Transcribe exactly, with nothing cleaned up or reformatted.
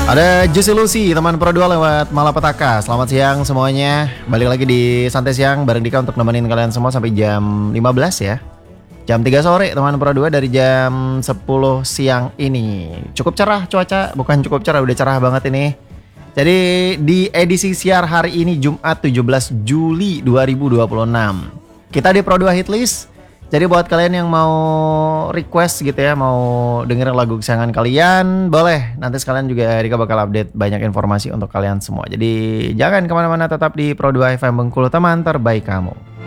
Ada Juicy Lucy, teman Pro dua lewat Malapetaka. Selamat siang semuanya. Balik lagi di Santai Siang bareng Dika untuk nemenin kalian semua sampai jam lima belas ya. Jam tiga sore teman Pro dua dari jam sepuluh siang ini. Cukup cerah cuaca, bukan cukup cerah, udah cerah banget ini. Jadi di edisi siar hari ini Jumat tujuh belas Juli dua ribu dua puluh enam. Kita di Pro dua Hitlist. Jadi buat kalian yang mau request gitu ya, mau dengerin lagu kesayangan kalian, boleh. Nanti sekalian juga Dika bakal update banyak informasi untuk kalian semua. Jadi jangan kemana-mana, tetap di Pro dua F M Bengkulu, teman terbaik kamu.